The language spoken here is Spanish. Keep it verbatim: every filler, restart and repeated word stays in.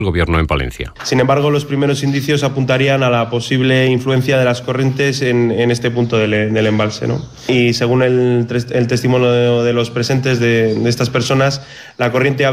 el gobierno en Palencia. Sin embargo, los primeros indicios apuntarían a la posible influencia de las corrientes en, en este punto del, del embalse, ¿no? Y según el, el testimonio de los presentes de, de estas personas, la corriente